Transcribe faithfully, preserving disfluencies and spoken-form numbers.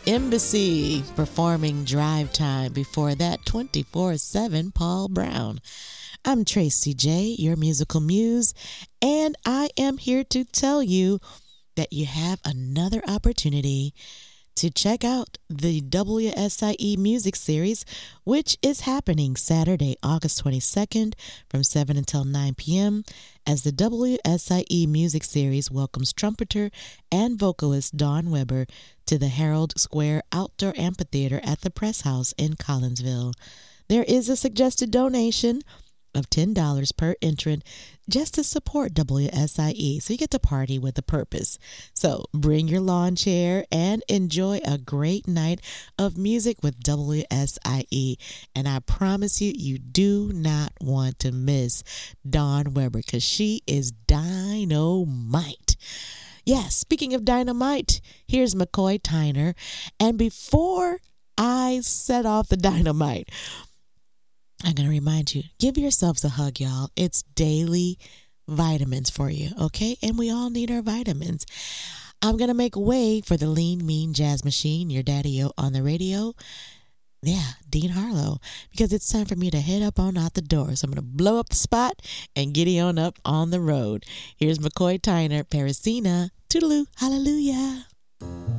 Embassy performing Drive Time. Before that, twenty-four seven Paul Brown. I'm Tracy J, your musical muse, and I am here to tell you that you have another opportunity to check out the W S I E Music Series, which is happening Saturday, August twenty-second from seven until nine p.m. as the W S I E Music Series welcomes trumpeter and vocalist Dawn Weber to the Herald Square Outdoor Amphitheater at the Press House in Collinsville. There is a suggested donation of ten dollars per entrant just to support W S I E, so you get to party with a purpose. So bring your lawn chair and enjoy a great night of music with W S I E. And I promise you, you do not want to miss Dawn Weber because she is dynamite. Yeah, speaking of dynamite, here's McCoy Tyner. And before I set off the dynamite, I'm going to remind you, give yourselves a hug, y'all. It's daily vitamins for you, okay? And we all need our vitamins. I'm going to make way for the lean, mean jazz machine, your daddy-o on the radio. Yeah, Dean Harlow, because it's time for me to head up on out the door. So I'm going to blow up the spot and giddy on up on the road. Here's McCoy Tyner, Parisina. Toodaloo, hallelujah.